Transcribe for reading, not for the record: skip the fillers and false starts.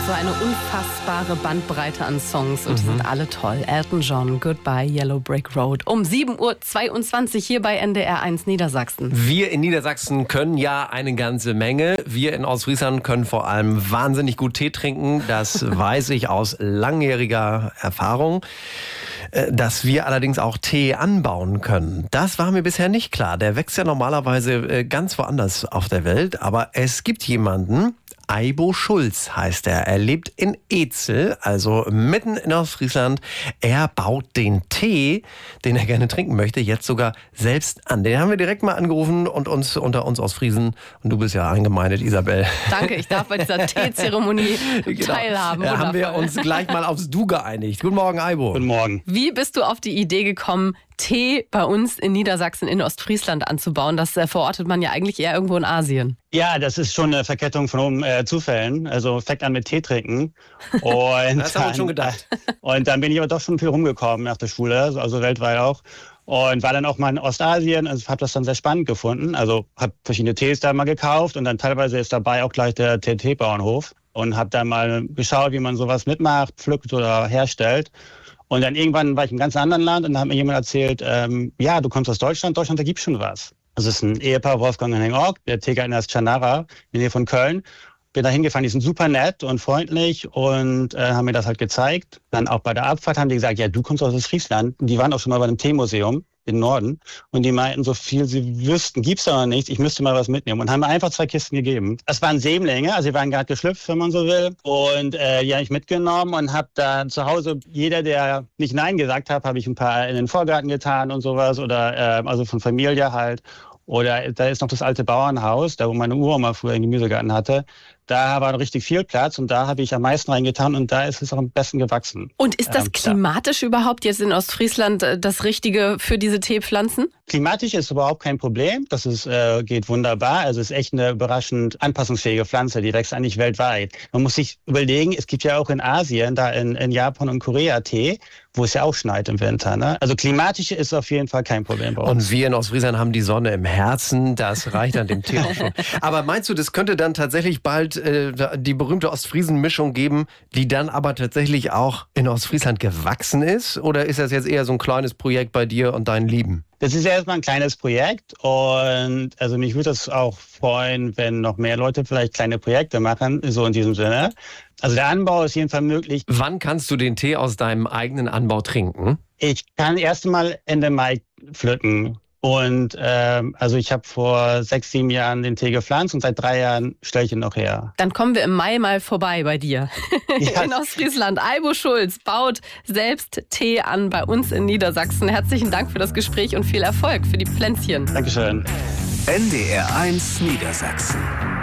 so eine unfassbare Bandbreite an Songs und die sind alle toll. Elton John, Goodbye Yellow Brick Road. Um 7:22 Uhr hier bei NDR 1 Niedersachsen. Wir in Niedersachsen können ja eine ganze Menge. Wir in Ostfriesland können vor allem wahnsinnig gut Tee trinken. Das weiß ich aus langjähriger Erfahrung. Dass wir allerdings auch Tee anbauen können. Das war mir bisher nicht klar. Der wächst ja normalerweise ganz woanders auf der Welt. Aber es gibt jemanden, Aibo Schulz heißt er. Er lebt in Ezel, also mitten in Ostfriesland. Er baut den Tee, den er gerne trinken möchte, jetzt sogar selbst an. Den haben wir direkt mal angerufen und uns unter uns Ostfriesen. Und du bist ja eingemeindet, Isabel. Danke, ich darf bei dieser Teezeremonie teilhaben. Da haben wir uns gleich mal aufs Du geeinigt. Guten Morgen, Aibo. Guten Morgen. Wie bist du auf die Idee gekommen, Tee bei uns in Niedersachsen, in Ostfriesland anzubauen? Das verortet man ja eigentlich eher irgendwo in Asien. Ja, das ist schon eine Verkettung von Zufällen. Also fängt an mit Tee trinken. Und das haben wir schon gedacht. Und dann bin ich aber doch schon viel rumgekommen nach der Schule, also weltweit auch. Und war dann auch mal in Ostasien, also habe das dann sehr spannend gefunden. Also habe verschiedene Tees da mal gekauft und dann teilweise ist dabei auch gleich der Teebauernhof. Und habe dann mal geschaut, wie man sowas mitmacht, pflückt oder herstellt. Und dann irgendwann war ich in einem ganz anderen Land und da hat mir jemand erzählt, ja, du kommst aus Deutschland, da gibt es schon was. Also es ist ein Ehepaar, Wolfgang und Henning Ork, der Teegärtner ist Chanara, in der Nähe von Köln. Bin da hingefahren, die sind super nett und freundlich und haben mir das halt gezeigt. Dann auch bei der Abfahrt haben die gesagt, ja, du kommst aus Friesland. Die waren auch schon mal bei einem Teemuseum im Norden und die meinten, so viel sie wüssten, gibt's da noch nichts, ich müsste mal was mitnehmen und haben mir einfach 2 Kisten gegeben. Das waren Sämlinge, also die waren gerade geschlüpft, wenn man so will, und die habe ich mitgenommen und habe dann zu Hause, jeder, der nicht Nein gesagt hat, habe ich ein paar in den Vorgarten getan und sowas oder also von Familie halt. Oder da ist noch das alte Bauernhaus, da wo meine Uroma früher einen Gemüsegarten hatte. Da war richtig viel Platz und da habe ich am meisten reingetan und da ist es auch am besten gewachsen. Und ist das klimatisch überhaupt jetzt in Ostfriesland das Richtige für diese Teepflanzen? Klimatisch ist überhaupt kein Problem. Das geht wunderbar. Also es ist echt eine überraschend anpassungsfähige Pflanze. Die wächst eigentlich weltweit. Man muss sich überlegen, es gibt ja auch in Asien, da in Japan und Korea Tee, wo es ja auch schneit im Winter. Ne? Also klimatisch ist auf jeden Fall kein Problem bei uns. Und wir in Ostfriesland haben die Sonne im Herzen. Das reicht an dem Tee auch schon. Aber meinst du, das könnte dann tatsächlich bald die berühmte Ostfriesen-Mischung geben, die dann aber tatsächlich auch in Ostfriesland gewachsen ist? Oder ist das jetzt eher so ein kleines Projekt bei dir und deinen Lieben? Das ist ja erstmal ein kleines Projekt und also mich würde das auch freuen, wenn noch mehr Leute vielleicht kleine Projekte machen, so in diesem Sinne. Also der Anbau ist jeden Fall möglich. Wann kannst du den Tee aus deinem eigenen Anbau trinken? Ich kann erst mal Ende Mai pflücken. Und also ich habe vor 6, 7 Jahren den Tee gepflanzt und seit 3 Jahren stelle ich ihn noch her. Dann kommen wir im Mai mal vorbei bei dir. Ja. In Ostfriesland. Aibo Schulz baut selbst Tee an bei uns in Niedersachsen. Herzlichen Dank für das Gespräch und viel Erfolg für die Pflänzchen. Dankeschön. NDR 1 Niedersachsen.